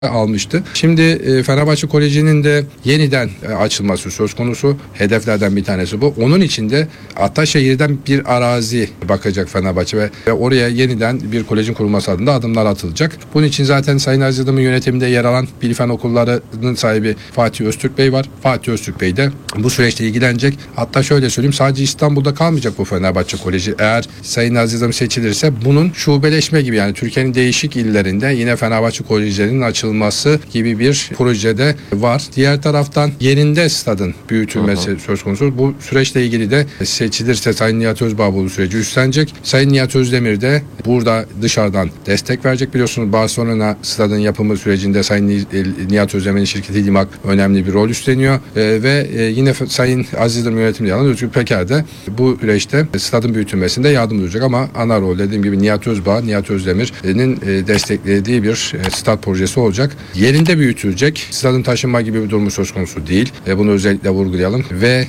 almıştı. Şimdi Fenerbahçe Koleji'nin de yeniden açılması söz konusu. Hedeflerden bir tanesi bu. Onun için de Ataşehir'den bir arazi bakacak Fenerbahçe ve oraya yeniden bir kolejin kurulması adında adımlar atılacak. Bunun için zaten Sayın Aziz Yıldırım'ın yönetiminde yer alan Bilfen Okulları'nın sahibi Fatih Öztürk Bey var. Fatih Öztürk Bey de bu süreçte ilgilenecek. Hatta şöyle söyleyeyim, sadece İstanbul'da kalmayacak bu Fenerbahçe Koleji. Eğer Sayın Aziz Yıldırım seçilirse bunun şubeleşme gibi, yani Türkiye'nin değişik illerinde yine Fenerbahçe Kolejlerinin açılması gibi bir projede var. Diğer taraftan yerinde stadın büyütülmesi söz konusu. Bu süreçle ilgili de seçilirse Sayın Nihat Özbağ bu süreci üstlenecek. Sayın Nihat Özdemir de burada dışarıdan destek verecek. Biliyorsunuz Barcelona stadın yapımı sürecinde Sayın Nihat Özdemir'in şirketi Limak önemli bir rol üstleniyor. Ve yine Sayın Aziz Yıldırım yönetiminde yer alan Özgür Peker de bu süreçte stadın büyütülmesinde yardım olacak ama ana rol dediğim gibi Nihat Özbağ, Nihat Özdemir'in desteklediği bir stad projesi olacak. Yerinde büyütülecek. Stadın taşınma gibi bir durumu söz konusu değil. Bunu özellikle vurgulayalım. Ve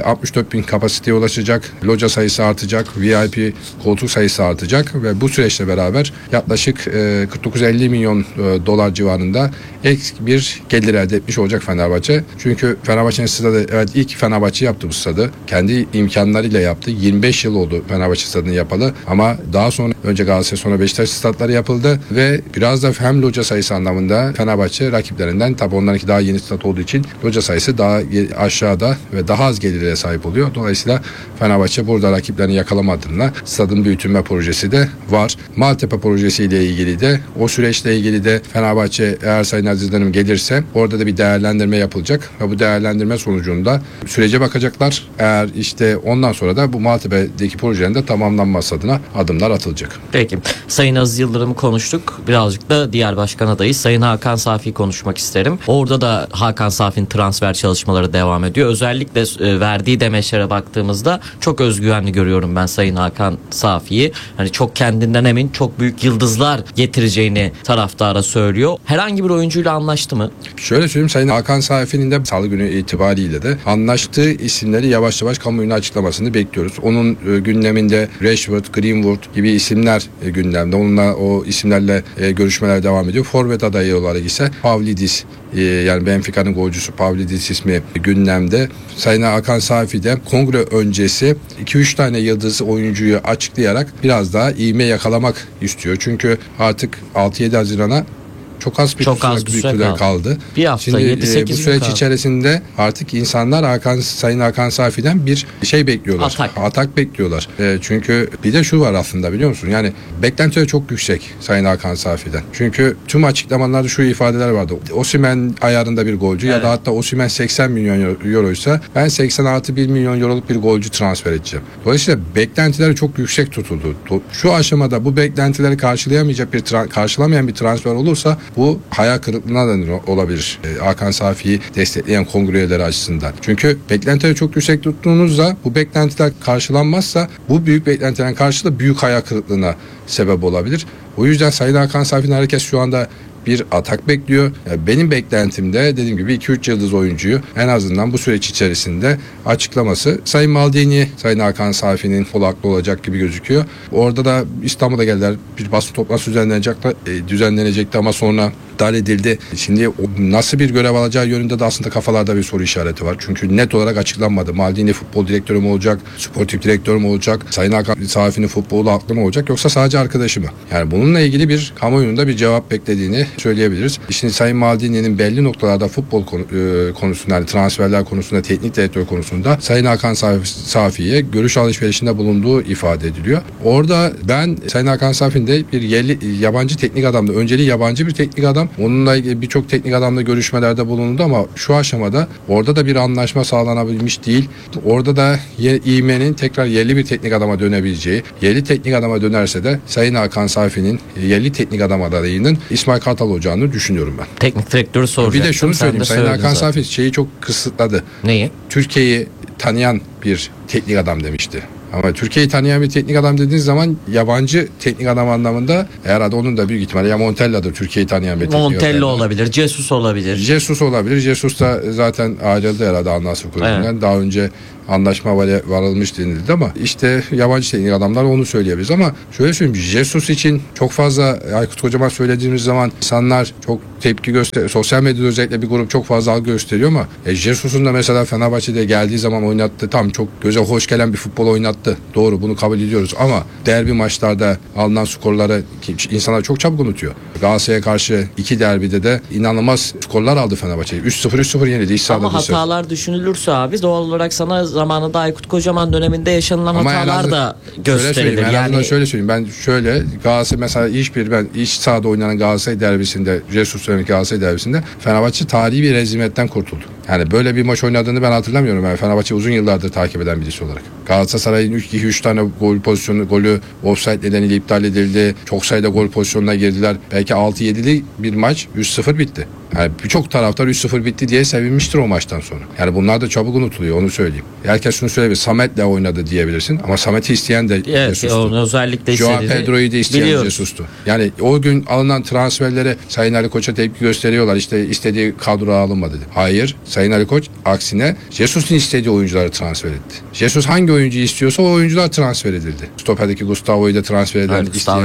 64 bin kapasiteye ulaşacak. Loca sayısı artacak. VIP koltuk sayısı artacak. Ve bu süreçle beraber yaklaşık 49-50 milyon dolar civarında ek bir gelir elde etmiş olacak Fenerbahçe. Çünkü Fenerbahçe'nin stadı, evet, ilk Fenerbahçe yaptı bu stadı. Kendi imkanlarıyla yaptı. 25 yıl oldu Fenerbahçe stadını yapalı. Ama daha sonra önce Galatasaray sonra Beşiktaş stadları yapıldı. Ve biraz da hem loca sayısı anlamında Fenerbahçe rakiplerinden, tabi onlarınki daha yeni stat olduğu için loca sayısı daha aşağıda ve daha az gelire sahip oluyor. Dolayısıyla Fenerbahçe burada rakiplerini yakalama adına stadın büyütülme projesi de var. Maltepe projesiyle ilgili de, o süreçle ilgili de Fenerbahçe eğer Sayın Aziz Yıldırım gelirse orada da bir değerlendirme yapılacak ve bu değerlendirme sonucunda sürece bakacaklar. Eğer işte ondan sonra da bu Maltepe'deki projenin de tamamlanması adına adımlar atılacak. Peki. Sayın Aziz Yıldırım'ı konuştuk. Birazcık da diğer başkan adayı Sayın Hakan Safi'yi konuşmak isterim. Orada da Hakan Safi'nin transfer çalışmaları devam ediyor. Özellikle verdiği demeçlere baktığımızda çok özgüvenli görüyorum ben Sayın Hakan Safi'yi. Hani çok kendinden emin, çok büyük yıldızlar getireceğini taraftara söylüyor. Herhangi bir oyuncuyla anlaştı mı? Şöyle söyleyeyim, Sayın Hakan Safi'nin de salı günü itibariyle de anlaştığı isimleri yavaş yavaş kamuoyuna açıklamasını bekliyoruz. Onun gündeminde Rashford, Greenwood gibi isimler gündemde. Onunla, o isimlerle görüşmeler devam ediyor. Forvet adayı olarak ise Pavlidis, yani Benfica'nın golcüsü Pavlidis ismi gündemde. Sayın Hakan Safi de kongre öncesi 2-3 tane yıldız oyuncuyu açıklayarak biraz daha ivme yakalamak istiyor. Çünkü artık 6-7 Haziran'a çok az bir süre kaldı. Bir hafta, şimdi 7-8 bu süreç kaldı. içerisinde artık insanlar Sayın Hakan Safi'den bir şey bekliyorlar. Atak bekliyorlar. Çünkü bir de şu var aslında, biliyor musun? Yani beklentileri çok yüksek Sayın Hakan Safi'den. Çünkü tüm açıklamalarda şu ifadeler vardı. Osimhen ayarında bir golcü, evet, ya da hatta Osimhen 80 milyon euroysa ben 86 milyon euroluk bir golcü transfer edeceğim. Dolayısıyla beklentileri çok yüksek tutuldu. Şu aşamada bu beklentileri karşılamayan bir transfer olursa bu hayal kırıklığına da olabilir Hakan Safi'yi destekleyen kongre üyeleri açısından. Çünkü beklentileri çok yüksek tuttuğunuzda, bu beklentiler karşılanmazsa bu büyük beklentilerin karşılığı büyük hayal kırıklığına sebep olabilir. O yüzden Sayın Hakan Safi'nin herkes şu anda bir atak bekliyor. Benim beklentimde dediğim gibi 2-3 yıldız oyuncuyu en azından bu süreç içerisinde açıklaması. Sayın Maldini, Sayın Hakan Safi'nin kulaklı olacak gibi gözüküyor. Orada da İstanbul'a geldiler. Bir basın toplantısı düzenlenecekti ama sonra iptal edildi. Şimdi nasıl bir görev alacağı yönünde de aslında kafalarda bir soru işareti var. Çünkü net olarak açıklanmadı. Maldini futbol direktörü mü olacak? Sportif direktör mü olacak? Sayın Hakan Safi'nin futbolu aklı mı olacak? Yoksa sadece arkadaşı mı? Yani bununla ilgili bir kamuoyunun da bir cevap beklediğini söyleyebiliriz. Şimdi Sayın Maldini'nin belli noktalarda futbol konusunda, yani transferler konusunda, teknik direktör konusunda Sayın Hakan Safi'ye görüş alışverişinde bulunduğu ifade ediliyor. Orada ben Sayın Hakan Safi'nin de bir yabancı teknik adamdı. Önceliği yabancı bir teknik adam. Onunla ilgili birçok teknik adamla görüşmelerde bulundu ama şu aşamada orada da bir anlaşma sağlanabilmiş değil. Orada da İİME'nin tekrar yerli bir teknik adama dönebileceği, yerli teknik adama dönerse de Sayın Hakan Safi'nin yerli teknik adam adayının İsmail Kartal olacağını düşünüyorum ben. Teknik direktörü soracaktım. Bir de şunu söyleyeyim. Sayın Hakan Safi şeyi çok kısıtladı. Neyi? Türkiye'yi tanıyan bir teknik adam demişti. Ama Türkiye'yi tanıyan bir teknik adam dediğiniz zaman yabancı teknik adam anlamında herhalde onun da büyük ihtimalle ya Montella'dır Türkiye'yi tanıyan bir teknik adam. Montella olabilir, Jesus olabilir. Jesus olabilir. Jesus da zaten ayrıldı herhalde Al Nassr kulübünden. Evet. Daha önce anlaşma varılmış denildi ama işte yabancı teknik adamlar onu söyleyebiliriz ama şöyle söyleyeyim, Jesus için çok fazla Aykut Kocaman söylediğimiz zaman insanlar çok tepki gösteriyor. Sosyal medyada özellikle bir grup çok fazla algı gösteriyor ama Jesus'un da mesela Fenerbahçe'de geldiği zaman oynattı. Tam çok göze hoş gelen bir futbol oynattı. Doğru, bunu kabul ediyoruz ama derbi maçlarda alınan skorları insanlar çok çabuk unutuyor. Galatasaray'a karşı 2 derbide de inanılmaz skorlar aldı Fenerbahçe. 3-0 3-0 yenildi. Ama hatalar düşünülürse abi doğal olarak sana zamanında Aykut Kocaman döneminde yaşanılan ama hatalar da gösterilir. Yani şöyle söyleyeyim, ben şöyle Galatasaray mesela ben iç sahada oynanan Galatasaray derbisinde, Jesus dönemindeki Galatasaray derbisinde Fenerbahçe tarihi bir rezimetten kurtuldu. Yani böyle bir maç oynadığını ben hatırlamıyorum. Yani Fenerbahçe uzun yıllardır takip eden birisi olarak. Galatasaray'ın 3 tane golü offside nedeniyle iptal edildi. Çok sayıda gol pozisyonuna girdiler. Belki 6-7'li bir maç 3-0 bitti. Yani birçok taraftar 3-0 bitti diye sevinmiştir o maçtan sonra. Yani bunlar da çabuk unutuluyor, onu söyleyeyim. Herkes şunu söyleyebilir. Samet'le oynadı diyebilirsin ama Samet'i isteyen de Jesus'tu. Onu özellikle Joao Pedro'yu da isteyen Jesus'tu. Yani o gün alınan transferlere Sayın Ali Koç'a tepki gösteriyorlar. İşte istediği kadro alınmadı dedi. Hayır. Sayın Ali Koç aksine Jesus'un istediği oyuncuları transfer etti. Jesus hangi oyuncuyu istiyorsa o oyuncular transfer edildi. Stoper'deki Gustavo'yu da transfer eden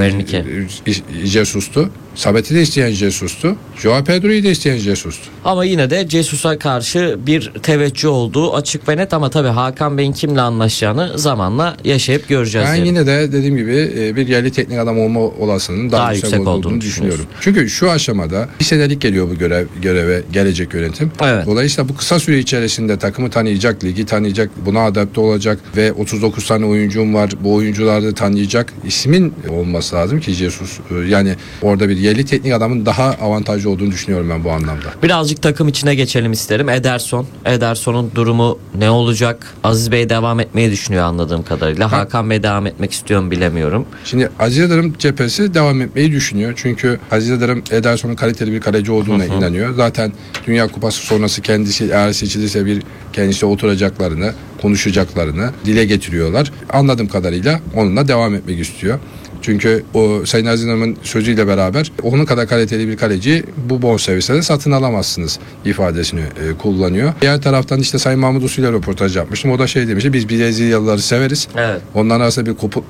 Jesus'tu. Samet'i de isteyen Jesus'tu. Joao Pedro'yu da isteyen Jesus'tu. Ama yine de Jesus'a karşı bir teveccüh olduğu açık ve net ama tabii Hakan Bey'in kimle anlaşacağını zamanla yaşayıp göreceğiz. Ben yine de dediğim gibi bir yerli teknik adam olma olasılığının daha yüksek olduğunu düşünüyorum. Çünkü şu aşamada bir senelik geliyor bu göreve gelecek yönetim. Evet. Dolayısıyla bu kısa süre içerisinde takımı tanıyacak, ligi tanıyacak, buna adapte olacak ve 39 tane oyuncum var. Bu oyuncuları da tanıyacak ismin olması lazım ki Jesus, yani orada bir yerli teknik adamın daha avantajlı olduğunu düşünüyorum ben bu anlamda. Birazcık takım içine geçelim isterim. Ederson'un durumu ne olacak? Aziz Bey devam etmeyi düşünüyor anladığım kadarıyla. Hakan Bey devam etmek istiyor mu bilemiyorum. Şimdi Aziz Yıldırım cephesi devam etmeyi düşünüyor. Çünkü Aziz Yıldırım Ederson'un kaliteli bir kaleci olduğuna inanıyor. Zaten Dünya Kupası sonrası kendisi eğer seçilirse kendisiyle oturacaklarını, konuşacaklarını dile getiriyorlar. Anladığım kadarıyla onunla devam etmek istiyor. Çünkü o Sayın Aziz Yıldırım'ın sözüyle beraber onun kadar kaliteli bir kaleci bu bonservisle satın alamazsınız ifadesini kullanıyor. Diğer taraftan işte Sayın Mahmut Uslu ile röportaj yapmıştım. O da şey demişti, biz Brezilyalıları severiz. Evet. Onların arasında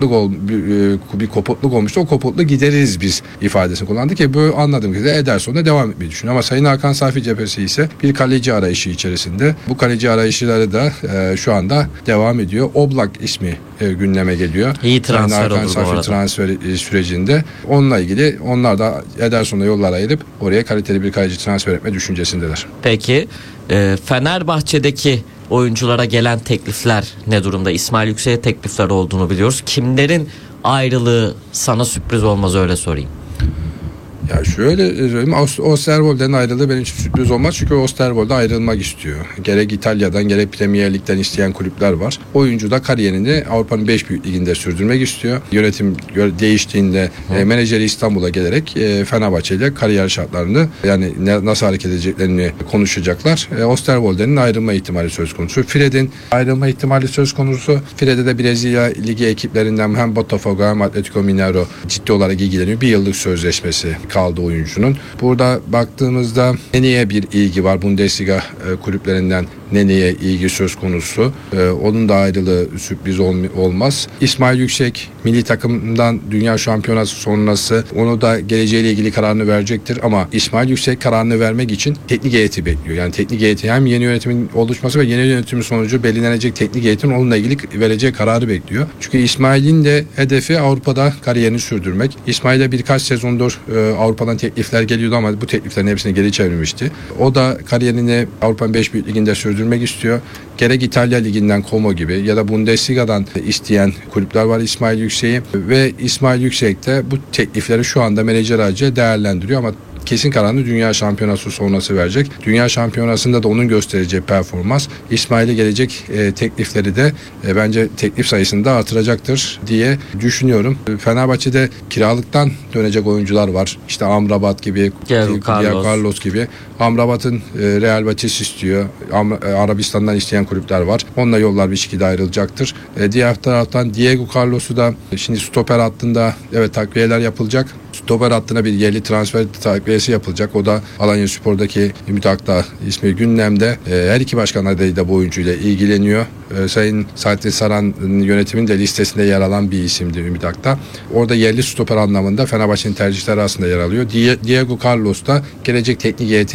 bir kopukluk olmuştu. O kopukluğu gideririz biz ifadesini kullandı ki bu anladığım kadarıyla Ederson'da devam etmeyi düşünüyor. Ama Sayın Hakan Safi cephesi ise bir kaleci arayışı içerisinde. Bu kaleci arayışları da şu anda devam ediyor. Oblak ismi gündeme geliyor. İyi transfer olur bu arada. Transfer sürecinde. Onunla ilgili onlar da Ederson'la yollar ayırıp oraya kaliteli bir kaleci transfer etme düşüncesindeler. Peki Fenerbahçe'deki oyunculara gelen teklifler ne durumda? İsmail Yüksek'e teklifler olduğunu biliyoruz. Kimlerin ayrılığı sana sürpriz olmaz, öyle sorayım. Ya şöyle söyleyeyim, Osterwolde'den ayrılığı benim için sürpriz olmaz çünkü Osterwolde ayrılmak istiyor. Gerek İtalya'dan gerek Premier Lig'den isteyen kulüpler var. Oyuncu da kariyerini Avrupa'nın 5 büyük liginde sürdürmek istiyor. Yönetim değiştiğinde menajeri İstanbul'a gelerek Fenerbahçe ile kariyer şartlarını, yani nasıl hareket edeceklerini konuşacaklar. Osterwolde'nin ayrılma ihtimali söz konusu. Fred'in ayrılma ihtimali söz konusu. Fred'e de Brezilya Ligi ekiplerinden hem Botafogo hem Atletico Mineiro ciddi olarak ilgileniyor. 1 yıllık sözleşmesi kaldı oyuncunun. Burada baktığımızda Nene'ye bir ilgi var. Bundesliga kulüplerinden Nene'ye ilgi söz konusu. Onun da ayrılığı sürpriz olmaz. İsmail Yüksek milli takımdan dünya şampiyonası sonrası onu da geleceğiyle ilgili kararını verecektir ama İsmail Yüksek kararını vermek için teknik heyeti bekliyor. Yani teknik heyeti hem yeni yönetimin oluşması ve yeni yönetimin sonucu belirlenecek teknik heyetin onunla ilgili vereceği kararı bekliyor. Çünkü İsmail'in de hedefi Avrupa'da kariyerini sürdürmek. İsmail'e birkaç sezondur Avrupa'dan teklifler geliyordu ama bu tekliflerin hepsini geri çevirmişti. O da kariyerini Avrupa'nın 5 büyük liginde sürdürmek istiyor. Gerek İtalya Ligi'nden Como gibi ya da Bundesliga'dan isteyen kulüpler var İsmail Yüksek'i ve İsmail Yüksek de bu teklifleri şu anda menajer aracı değerlendiriyor ama kesin kararını Dünya Şampiyonası sonrası verecek. Dünya Şampiyonası'nda da onun göstereceği performans İsmail'e gelecek teklifleri de bence teklif sayısını da artıracaktır diye düşünüyorum. Fenerbahçe'de kiralıktan dönecek oyuncular var. İşte Amrabat gibi, Diego Carlos gibi. Amrabat'ın Real Betis istiyor. Arabistan'dan isteyen kulüpler var. Onunla yollar bir şekilde ayrılacaktır. Diğer taraftan Diego Carlos'u da şimdi stoper hattında evet takviyeler yapılacak. Stoper hattına bir yerli transfer takviyesi yapılacak. O da Alanyaspor'daki Ümit Akdağ ismi gündemde. Her iki başkan adayı da bu oyuncuyla ilgileniyor. Sayın Saadettin Saran yönetiminin de listesinde yer alan bir isimdi Ümit Akdağ. Orada yerli stoper anlamında Fenerbahçe'nin tercihleri arasında yer alıyor. Diego Carlos da gelecek teknik heyeti